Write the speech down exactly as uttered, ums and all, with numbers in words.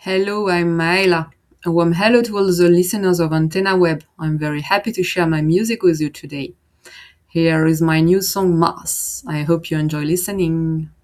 Hello, I'm Maela. A warm hello to all the listeners of Antenna Web. I'm very happy to share my music with you today. Here is my new song Mars. I hope you enjoy listening.